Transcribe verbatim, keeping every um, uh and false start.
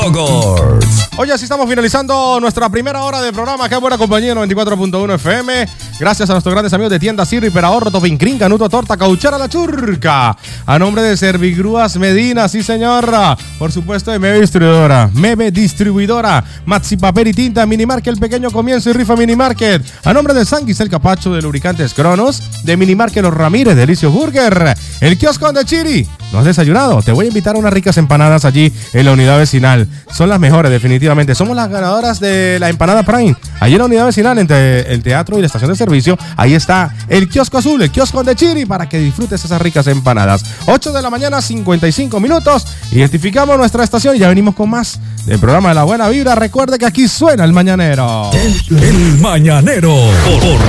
Yogurt. Oye, así estamos finalizando nuestra primera hora de programa. Qué buena compañía, noventa y cuatro punto uno F M. Gracias a nuestros grandes amigos de tienda Sirri, Perahorro, Topincrin, Canuto, Torta, Cauchara, La Churca. A nombre de Servigrúas Medina, sí señora. Por supuesto de Mebe Distribuidora. Mebe Distribuidora. Maxi Papel y Tinta, Minimarket, El Pequeño Comienzo y Rifa Minimarket. A nombre de San Guisel Capacho, de Lubricantes Cronos. De Minimarket Los Ramírez, Delicio Burger. El kiosco de Chiri. ¿No has desayunado? Te voy a invitar a unas ricas empanadas allí en la unidad vecinal. Son las mejores, definitivamente. Somos las ganadoras de la empanada Prime. Allí en la unidad vecinal, entre el teatro y la estación de servicio, ahí está el kiosco azul, el kiosco de Chiri, para que disfrutes esas ricas empanadas. ocho de la mañana, cincuenta y cinco minutos. Identificamos nuestra estación y ya venimos con más del programa de La Buena Vibra. Recuerde que aquí suena el Mañanero. El, el Mañanero. Por